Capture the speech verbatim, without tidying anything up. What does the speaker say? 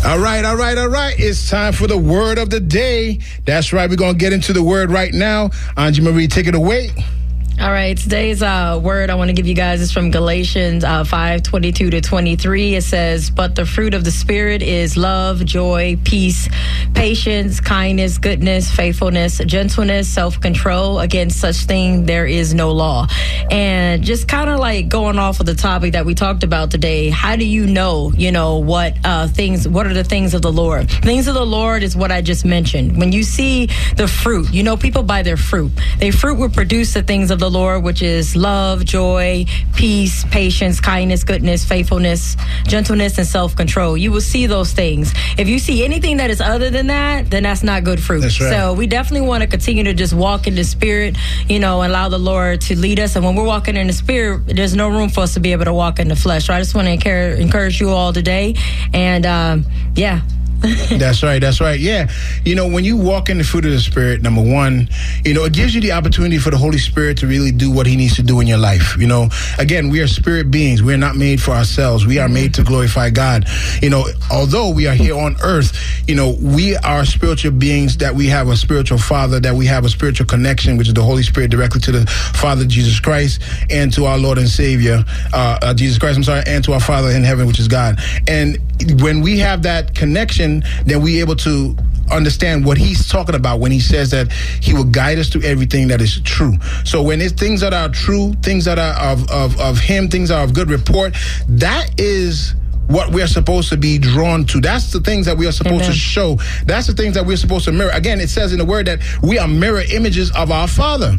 All right, all right, all right. It's time for the word of the day. That's right. We're going to get into the word right now. Angie Marie, take it away. All right, today's uh, word I want to give you guys is from Galatians uh, five twenty-two to twenty-three. It says, but the fruit of the Spirit is love, joy, peace, patience, kindness, goodness, faithfulness, gentleness, self-control. Against such thing there is no law. And just kind of like going off of the topic that we talked about today, how do you know, you know, what uh, things, what are the things of the Lord? Things of the Lord is what I just mentioned. When you see the fruit, you know, people by their fruit. Their fruit will produce the things of the Lord, which is love, joy, peace, patience, kindness, goodness, faithfulness, gentleness, and self-control. You will see those things. If you see anything that is other than that, then that's not good fruit. That's right. So we definitely want to continue to just walk in the Spirit, you know, allow the Lord to lead us. And when we're walking in the Spirit, there's no room for us to be able to walk in the flesh. So I just want to encourage, encourage you all today. And um, yeah. That's right. That's right. Yeah. You know, when you walk in the fruit of the Spirit, number one, you know, it gives you the opportunity for the Holy Spirit to really do what he needs to do in your life. You know, again, we are spirit beings. We are not made for ourselves. We are made to glorify God. You know, although we are here on earth, you know, we are spiritual beings, that we have a spiritual father, that we have a spiritual connection, which is the Holy Spirit, directly to the Father, Jesus Christ, and to our Lord and Savior, uh, uh, Jesus Christ, I'm sorry, and to our Father in heaven, which is God. And when we have that connection, then we're able to understand what he's talking about when he says that he will guide us through everything that is true. So when it's things that are true, things that are of, of, of him, things that are of good report, that is what we're supposed to be drawn to. That's the things that we are supposed Amen. to show. That's the things that we're supposed to mirror. Again, it says in the word that we are mirror images of our Father.